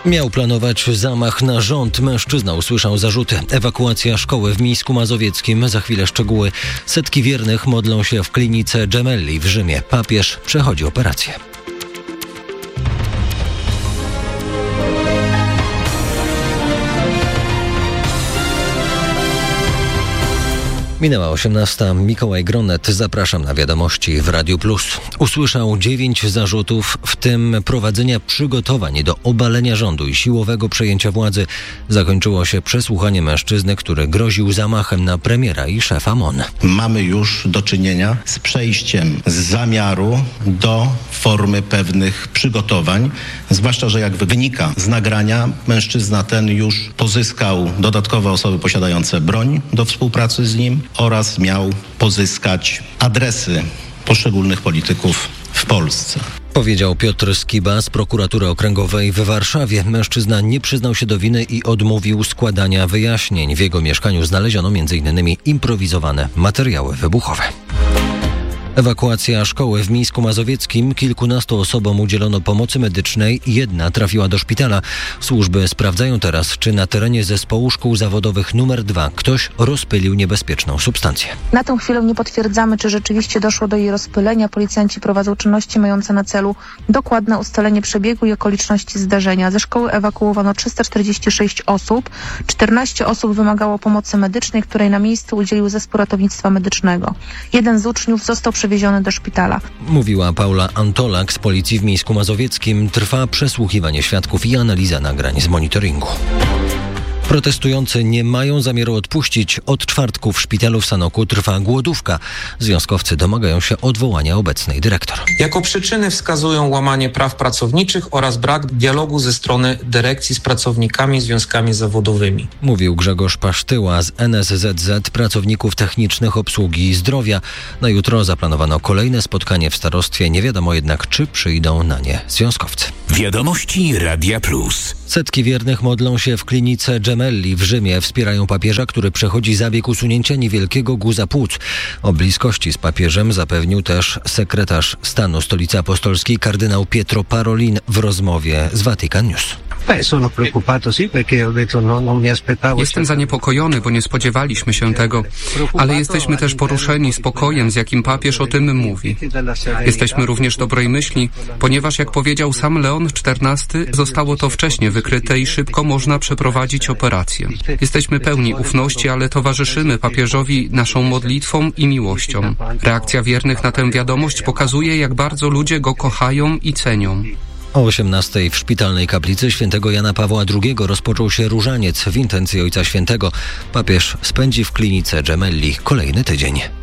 Miał planować zamach na rząd. Mężczyzna usłyszał zarzuty. Ewakuacja szkoły w Mińsku Mazowieckim. Za chwilę szczegóły. Setki wiernych modlą się w klinice Gemelli w Rzymie. Papież przechodzi operację. Minęła 18. Mikołaj Gronet. Zapraszam na wiadomości w Radiu Plus. Usłyszał 9 zarzutów, w tym prowadzenia przygotowań do obalenia rządu i siłowego przejęcia władzy. Zakończyło się przesłuchanie mężczyzny, który groził zamachem na premiera i szefa MON. Mamy już do czynienia z przejściem z zamiaru do formy pewnych przygotowań. Zwłaszcza, że jak wynika z nagrania, mężczyzna ten już pozyskał dodatkowe osoby posiadające broń do współpracy z nim oraz miał pozyskać adresy poszczególnych polityków w Polsce. Powiedział Piotr Skiba z prokuratury okręgowej w Warszawie. Mężczyzna nie przyznał się do winy i odmówił składania wyjaśnień. W jego mieszkaniu znaleziono m.in. improwizowane materiały wybuchowe. Ewakuacja szkoły w Mińsku Mazowieckim. Kilkunastu osobom udzielono pomocy medycznej. Jedna trafiła do szpitala. Służby sprawdzają teraz, czy na terenie zespołu szkół zawodowych numer 2 ktoś rozpylił niebezpieczną substancję. Na tę chwilę nie potwierdzamy, czy rzeczywiście doszło do jej rozpylenia. Policjanci prowadzą czynności mające na celu dokładne ustalenie przebiegu i okoliczności zdarzenia. Ze szkoły ewakuowano 346 osób. 14 osób wymagało pomocy medycznej, której na miejscu udzielił zespół ratownictwa medycznego. Jeden z uczniów został przewieziony do szpitala. Mówiła Paula Antolak z Policji w Mińsku Mazowieckim. Trwa przesłuchiwanie świadków i analiza nagrań z monitoringu. Protestujący nie mają zamiaru odpuścić. Od czwartku w szpitalu w Sanoku trwa głodówka. Związkowcy domagają się odwołania obecnej dyrektor. Jako przyczyny wskazują łamanie praw pracowniczych oraz brak dialogu ze strony dyrekcji z pracownikami i związkami zawodowymi. Mówił Grzegorz Pasztyła z NSZZ Pracowników Technicznych Obsługi Zdrowia. Na jutro zaplanowano kolejne spotkanie w starostwie. Nie wiadomo jednak, czy przyjdą na nie związkowcy. Wiadomości Radia Plus. Setki wiernych modlą się w klinice Gemelli w Rzymie. Wspierają papieża, który przechodzi zabieg usunięcia niewielkiego guza płuc. O bliskości z papieżem zapewnił też sekretarz stanu Stolicy Apostolskiej kardynał Pietro Parolin w rozmowie z Vatican News. Jestem zaniepokojony, bo nie spodziewaliśmy się tego, ale jesteśmy też poruszeni spokojem, z jakim papież o tym mówi. Jesteśmy również dobrej myśli, ponieważ jak powiedział sam Leon XIV, zostało to wcześnie wykryte i szybko można przeprowadzić operację. Jesteśmy pełni ufności, ale towarzyszymy papieżowi naszą modlitwą i miłością. Reakcja wiernych na tę wiadomość pokazuje, jak bardzo ludzie go kochają i cenią. O 18:00 w szpitalnej kaplicy świętego Jana Pawła II rozpoczął się różaniec w intencji Ojca Świętego. Papież spędzi w klinice Gemelli kolejny tydzień.